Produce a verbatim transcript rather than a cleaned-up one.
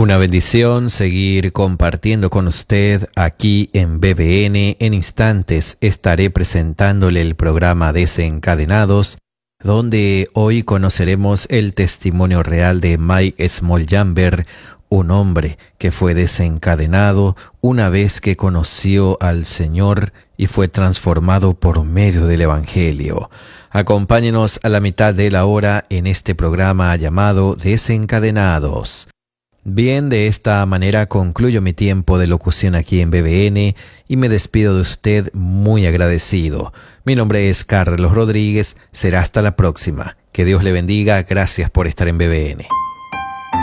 Una bendición seguir compartiendo con usted aquí en B B N. En instantes estaré presentándole el programa Desencadenados, donde hoy conoceremos el testimonio real de Mike Smoljamber, un hombre que fue desencadenado una vez que conoció al Señor y fue transformado por medio del Evangelio. Acompáñenos a la mitad de la hora en este programa llamado Desencadenados. Bien, de esta manera concluyo mi tiempo de locución aquí en B B N y me despido de usted muy agradecido. Mi nombre es Carlos Rodríguez, será hasta la próxima. Que Dios le bendiga, gracias por estar en B B N.